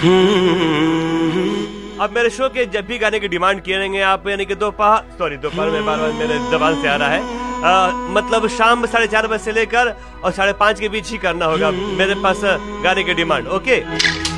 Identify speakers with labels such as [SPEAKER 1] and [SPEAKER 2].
[SPEAKER 1] अब मेरे शो के जब भी गाने की डिमांड करेंगे आप, यानी कि दोपहर में बार मेरे जबान से आ रहा है, मतलब शाम 4:30 बजे से लेकर और 5:30 के बीच ही करना होगा मेरे पास गाने की डिमांड। ओके।